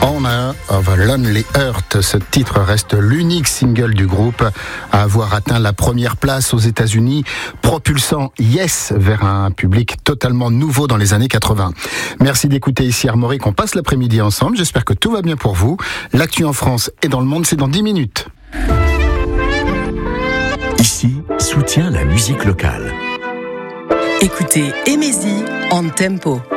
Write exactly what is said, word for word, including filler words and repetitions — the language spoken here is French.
Honor of a Lonely Heart, ce titre reste l'unique single du groupe à avoir atteint la première place aux États-Unis, propulsant Yes vers un public totalement nouveau dans les années quatre-vingts. Merci d'écouter ici Armorique, on passe l'après-midi ensemble, j'espère que tout va bien pour vous. L'actu en France et dans le monde, c'est dans dix minutes. Ici, soutient la musique locale. Écoutez Emézy en tempo.